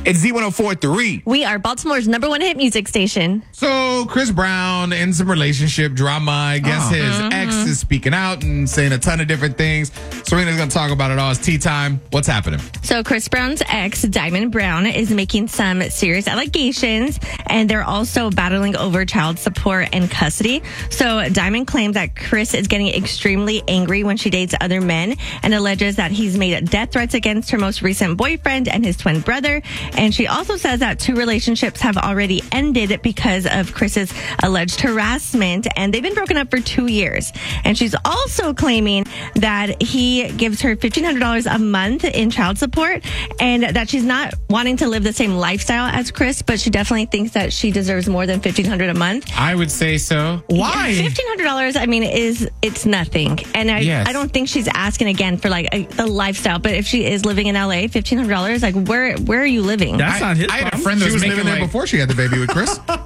It's Z104.3. We are Baltimore's #1 hit music station. So Chris Brown in some relationship drama. I guess his ex is speaking out and saying a ton of different things. Serena's going to talk about it all. It's tea time. What's happening? So Chris Brown's ex, Diamond Brown, is making some serious allegations, and they're also battling over child support and custody. So Diamond claims that Chris is getting extremely angry when she dates other men and alleges that he's made death threats against her most recent boyfriend and his twin brother. And she also says that 2 relationships have already ended because of Chris's alleged harassment, and they've been broken up for 2 years. And she's also claiming that he gives her $1,500 a month in child support, and that she's not wanting to live the same lifestyle as Chris, but she definitely thinks that she deserves more than $1,500 a month. I would say so. Why? $1,500, I mean, it's nothing. And I don't think she's asking again for like the lifestyle, but if she is living in LA, $1,500, like where are you living? That's not his I had a problem. friend that She was was making living there before she had the baby with Chris.